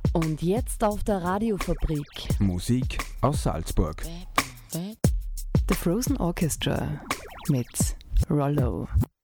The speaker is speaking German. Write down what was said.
Und jetzt auf der Radiofabrik. Musik aus Salzburg. The Frozen Orchestra mit Rollo.